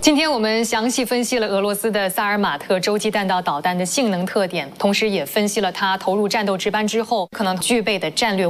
今天我们详细分析了俄罗斯的萨尔马特洲际弹道导弹的性能特点，同时也分析了它投入战斗值班之后可能具备的战略